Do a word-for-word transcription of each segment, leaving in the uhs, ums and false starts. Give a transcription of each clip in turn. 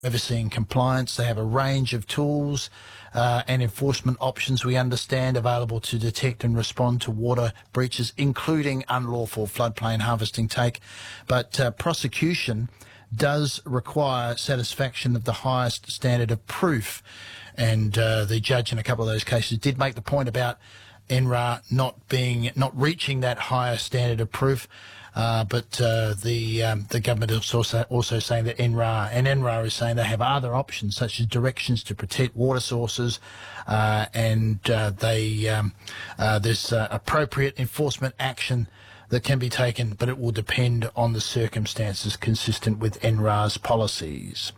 overseeing compliance. They have a range of tools uh, and enforcement options, we understand, available to detect and respond to water breaches, including unlawful floodplain harvesting take. But uh, prosecution does require satisfaction of the highest standard of proof. And uh, the judge in a couple of those cases did make the point about N R A not being, not reaching that higher standard of proof. Uh, but uh, the um, the government is also also saying that N R A and N R A is saying they have other options such as directions to protect water sources, uh, and uh, they um, uh, there's uh, appropriate enforcement action that can be taken, but it will depend on the circumstances consistent with N R A's policies.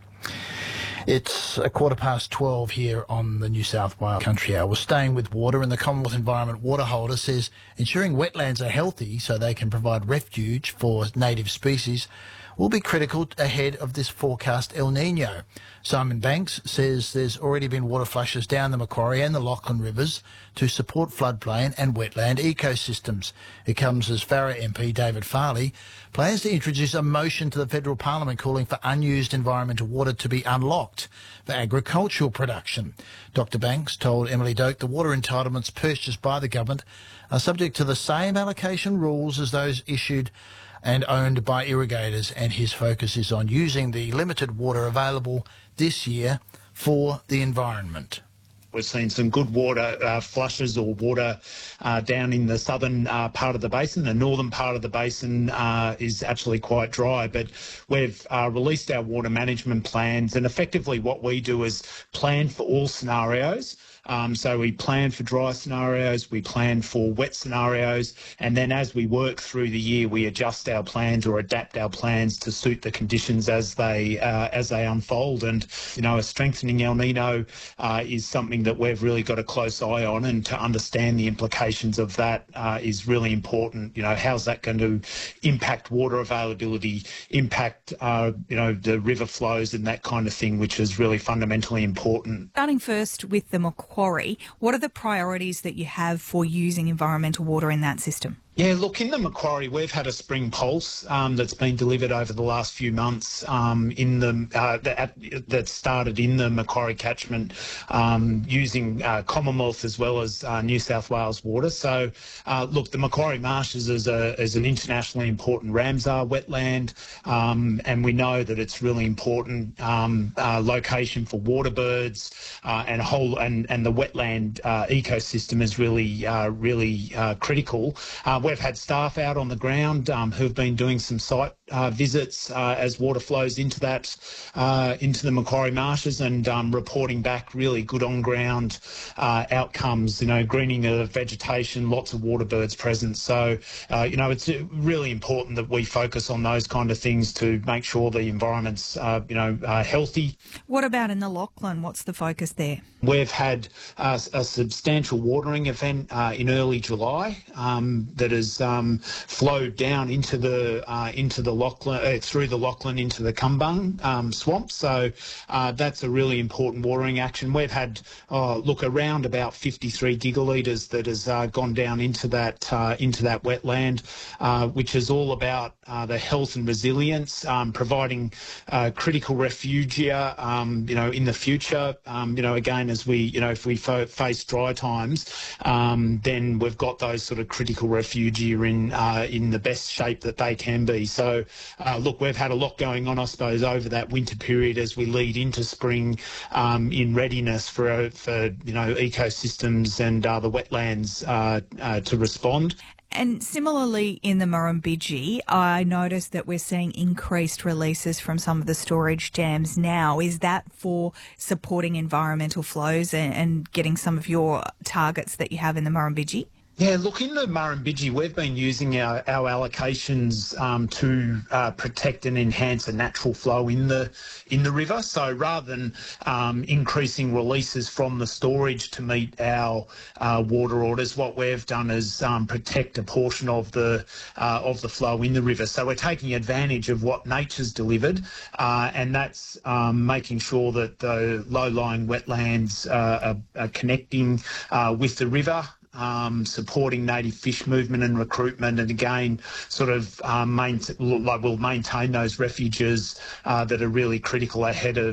It's a quarter past twelve here on the New South Wales Country Hour. We're staying with water, and the Commonwealth Environment Waterholder says ensuring wetlands are healthy so they can provide refuge for native species will be critical ahead of this forecast El Nino. Simon Banks says there's already been water flushes down the Macquarie and the Lachlan rivers to support floodplain and wetland ecosystems. It comes as Farrer M P David Farley plans to introduce a motion to the federal parliament calling for unused environmental water to be unlocked for agricultural production. Doctor Banks told Emily Doak the water entitlements purchased by the government are subject to the same allocation rules as those issued and owned by irrigators, and his focus is on using the limited water available this year for the environment. We've seen some good water uh, flushes or water uh, down in the southern uh, part of the basin. The northern part of the basin uh, is actually quite dry, but we've uh, released our water management plans, and effectively what we do is plan for all scenarios. Um, so we plan for dry scenarios, we plan for wet scenarios, and then as we work through the year, we adjust our plans or adapt our plans to suit the conditions as they uh, as they unfold. And you know, a strengthening El Nino uh, is something that we've really got a close eye on, and to understand the implications of that uh, is really important. You know, how's that going to impact water availability, impact uh, you know the river flows and that kind of thing, which is really fundamentally important. Starting first with the Macquarie, what are the priorities that you have for using environmental water in that system? Yeah, look, in the Macquarie, we've had a spring pulse um, that's been delivered over the last few months um, in the uh, that, that started in the Macquarie catchment um, using uh, Commonwealth as well as uh, New South Wales water. So, uh, look, the Macquarie Marshes is, a, is an internationally important Ramsar wetland, um, and we know that it's really important um, uh, location for water birds, uh, and whole and, and the wetland uh, ecosystem is really uh, really uh, critical. Uh, We've had staff out on the ground um, who've been doing some site uh, visits uh, as water flows into that, uh, into the Macquarie Marshes, and um, reporting back really good on-ground uh, outcomes. You know, greening of vegetation, lots of water birds present. So, uh, you know, it's really important that we focus on those kind of things to make sure the environment's, uh, you know, uh, healthy. What about in the Lachlan? What's the focus there? We've had uh, a substantial watering event uh, in early July um, that has um, flowed down into the uh, into the Lachlan uh, through the Lachlan into the Cumbung um, swamp. So uh, that's a really important watering action. We've had uh, look around about fifty-three gigalitres that has uh, gone down into that uh, into that wetland, uh, which is all about uh, the health and resilience, um, providing uh, critical refugia, um, you know, in the future. Um, you know, again, as we you know, if we fo- face dry times, um, then we've got those sort of critical refugia in uh, in the best shape that they can be. So, uh, look, we've had a lot going on, I suppose, over that winter period as we lead into spring, um, in readiness for for you know ecosystems and uh, the wetlands uh, uh, to respond. And similarly in the Murrumbidgee, I noticed that we're seeing increased releases from some of the storage dams now. Is that for supporting environmental flows and, and getting some of your targets that you have in the Murrumbidgee? Yeah, look, in the Murrumbidgee, we've been using our, our allocations um, to uh, protect and enhance a natural flow in the in the river. So rather than um, increasing releases from the storage to meet our uh, water orders, what we've done is um, protect a portion of the uh, of the flow in the river. So we're taking advantage of what nature's delivered, uh, and that's um, making sure that the low-lying wetlands uh, are, are connecting uh, with the river. Um, supporting native fish movement and recruitment, and again, sort of um, main, like we'll maintain those refuges uh, that are really critical ahead of